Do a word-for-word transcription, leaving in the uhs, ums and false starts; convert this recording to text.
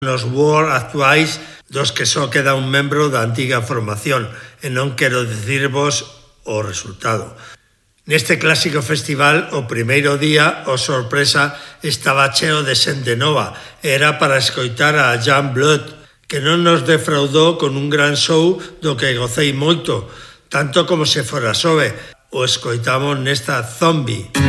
nos World actuais dos que só queda un membro da antiga formación e non quero dicirvos o resultado. Neste clásico festival, o primeiro día, o sorpresa, estaba cheo de xente nova. Era para escoitar a Jan Blood, que non nos defraudou con un gran show do que gocei moito, tanto como se fora sobe. O escoitamos nesta Zombie.